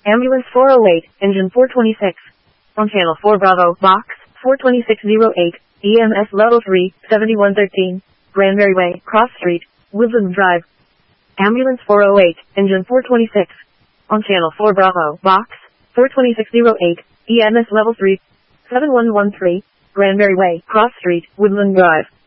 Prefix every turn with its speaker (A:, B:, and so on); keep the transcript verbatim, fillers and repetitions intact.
A: Ambulance four oh eight, engine four twenty-six. On channel four Bravo, box four two six zero eight, E M S level three, seventy-one thirteen, Granbury Way, Cross Street, Woodland Drive. Ambulance four oh eight, engine four twenty-six. On channel four Bravo, box four two six zero eight, E M S level three, seven one one three, Granbury Way, Cross Street, Woodland Drive.